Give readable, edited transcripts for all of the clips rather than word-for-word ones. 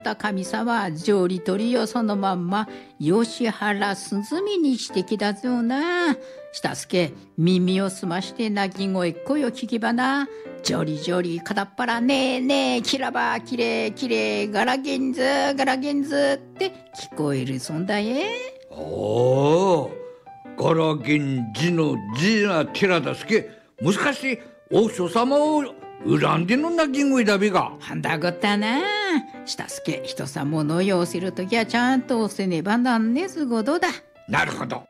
った神様は上利鳥をそのまんま吉原涼にしてきたぞな。したすけ耳を澄まして鳴き声声を聞けばな、ジョリジョリ片っ腹ねえねえキラバキレキレガラゲンズガラゲンズって聞こえるそんだえ。 おー、ガラゲンジのジな寺だすけ、もしかして王将様を恨んでの鳴き声だべが。 はんだごったな。したすけ人さもの用するときはちゃんとせねばなんねすごどだ。 なるほど。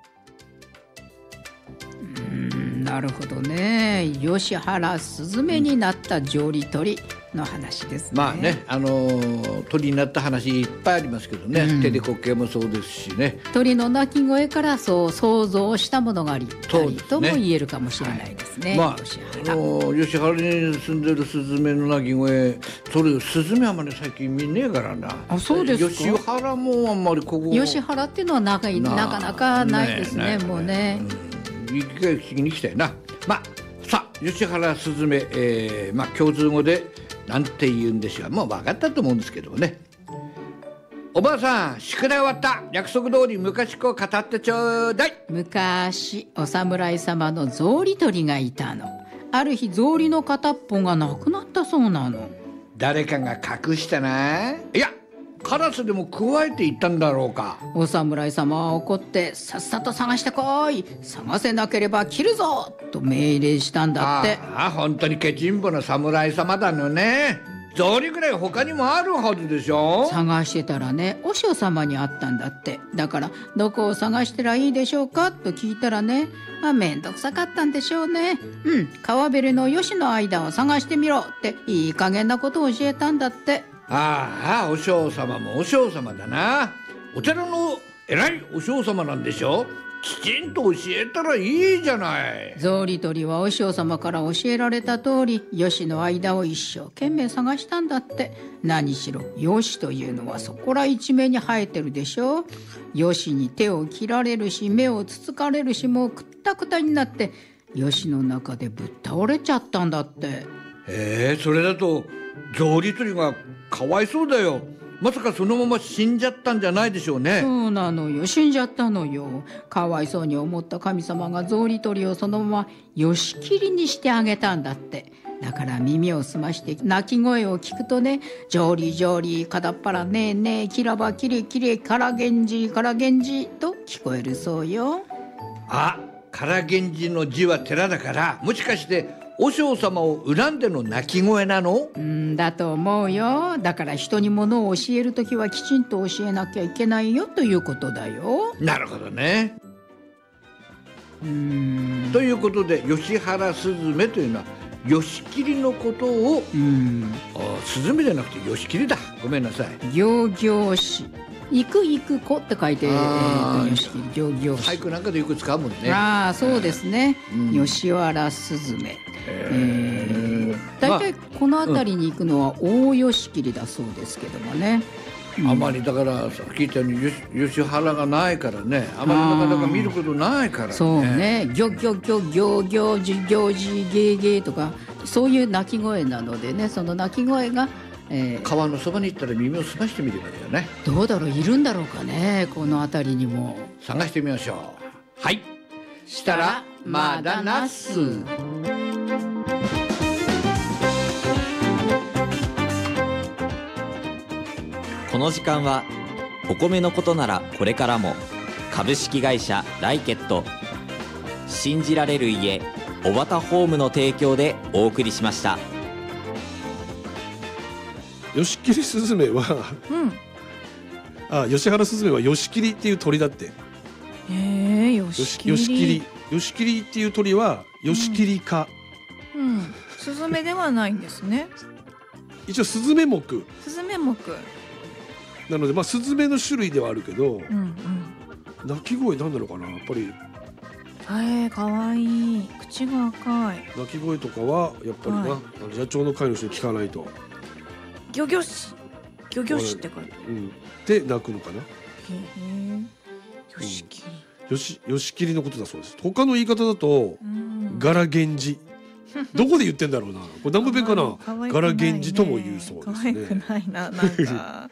なるほどね。吉原スズメになった上利鳥の話ですね。 まあね、鳥になった話いっぱいありますけどね、テレコ系もそうですしね。 鳥の鳴き声からそう想像したものがあり、 そうですね、 とも言えるかもしれないですね。 まあ、 吉吉原に住んでるスズメの鳴き声、それスズメあんまり最近見ねえからな。 あ、そうですか。 吉原もあんまりここ吉原っていうのはなかなかないですね。もうね、 一回聞きに来たよな。まあさあ、吉原スズメ、共通語でなんて言うんでしょう。もう分かったと思うんですけどね。おばあさん、宿題終わった。約束通り昔こう語ってちょうだい。 昔お侍様の草履取りがいたの。ある日草履の片っぽがなくなったそうなの。 誰かが隠したな。いや、カラスでも加えていったんだろうか。 お侍様は怒ってさっさと探してこい、探せなければ切るぞと命令したんだって。 ああ、本当にケチンボな侍様だのね。草履ぐらい他にもあるはずでしょ。 探してたらね、和尚様に会ったんだって。だからどこを探したらいいでしょうかと聞いたらね、めんどくさかったんでしょうね。川べりの吉の間を探してみろっていい加減なことを教えたんだって。 ああ、お嬢様もお嬢様だな。お寺の偉いお嬢様なんでしょ。きちんと教えたらいいじゃない。 草履取りはお嬢様から教えられた通り吉の間を一生懸命探したんだって。何しろ吉というのはそこら一面に生えてるでしょ。吉に手を切られるし目をつつかれるし、もうくったくたになって吉の中でぶっ倒れちゃったんだって。 それだと草履取りがかわいそうだよ。まさかそのまま死んじゃったんじゃないでしょうね。 そうなのよ、死んじゃったのよ。かわいそうに思った神様が草履取りをそのまま吉切りにしてあげたんだって。だから耳を澄まして鳴き声を聞くとね、ジョリジョリ片っ腹ねえねえキラバキレキレからげんじからげんじと聞こえるそうよ。 あ、からげんじの字は寺だから、もしかして和尚様を恨んでの鳴き声なの？ だと思うよ。だから人に物を教えるときはきちんと教えなきゃいけないよということだよ。 なるほどね。ということで吉原スズメというのは吉切のことを、スズメじゃなくて吉切だ。ごめんなさい。 行々し行く行く子って書いて吉切行々し。 俳句なんかでよく使うもんね。 ああ、そうですね。吉原スズメ。だいたいこの辺りに行くのは大吉切だそうですけどもね。 あまりだからさっき言ったように吉原がないからね、あまりなかなか見ることないからね。 そうね、ギョギョギョギョギョジギョジゲーゲーとかそういう鳴き声なのでね、その鳴き声が、 川のそばに行ったら耳を澄ましてみればいいよね。 どうだろう、いるんだろうかね、この辺りにも。 探してみましょう。はい、したらまだなす。 この時間はお米のことならこれからも株式会社ライケット、信じられる家小畑ホームの提供でお送りしました。 吉切スズメは、吉原スズメは吉切っていう鳥だって。吉切っていう鳥は吉切科、 スズメではないんですね。 一応スズメ目なので、スズメの種類ではあるけど、鳴き声なんだろうかな、やっぱり。 かわいい、口が赤い。 鳴き声とかはやっぱりな、野鳥の会の人に聞かないと。 ギョギョシって書いてある。で鳴くのかな。 吉切吉切のことだそうです。他の言い方だとガラゲンジどこで言ってんだろうな。これ南部弁かな。 可愛くないね柄源氏とも言うそうですね。 可愛くないな、なんか